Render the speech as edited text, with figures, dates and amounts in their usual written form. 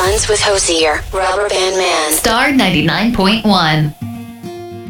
Sons with Hosier, Rubber Band Man. Star 99.1.